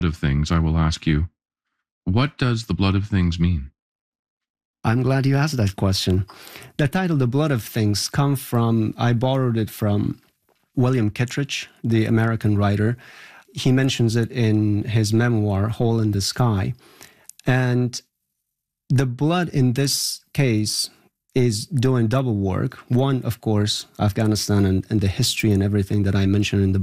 of things, I will ask you, what does the blood of things mean? I'm glad you asked that question. The title, The Blood of Things, I borrowed it from William Kittredge, the American writer. He mentions it in his memoir, Hole in the Sky. And the blood in this case is doing double work. One, of course, Afghanistan and the history and everything that I mentioned in the